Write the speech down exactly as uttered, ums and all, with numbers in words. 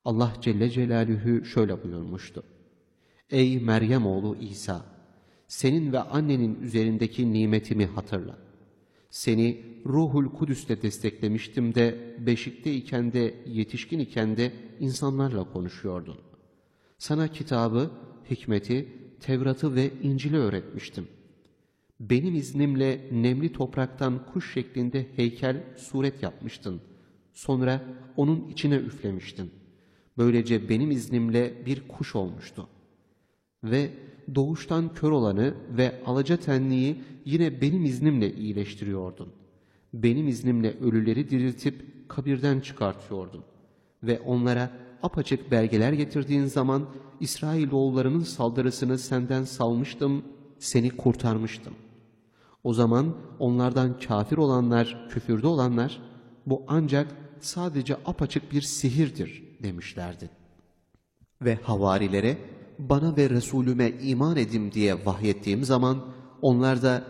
Allah Celle Celaluhu şöyle buyurmuştu: Ey Meryem oğlu İsa! Senin ve annenin üzerindeki nimetimi hatırla. Seni Ruhul Kudüs'le desteklemiştim de, beşikte iken de, yetişkin iken de insanlarla konuşuyordun. Sana kitabı, hikmeti, Tevrat'ı ve İncil'i öğretmiştim. Benim iznimle nemli topraktan kuş şeklinde heykel, suret yapmıştın. Sonra onun içine üflemiştin. Böylece benim iznimle bir kuş olmuştu. Ve doğuştan kör olanı ve alaca tenliyi yine benim iznimle iyileştiriyordun. Benim iznimle ölüleri diriltip kabirden çıkartıyordun. Ve onlara apaçık belgeler getirdiğin zaman İsrailoğullarının saldırısını senden salmıştım, seni kurtarmıştım. O zaman onlardan kafir olanlar, küfürde olanlar, bu ancak sadece apaçık bir sihirdir demişlerdi. Ve havarilere, bana ve Resulüme iman edin diye vahyettiğim zaman onlar da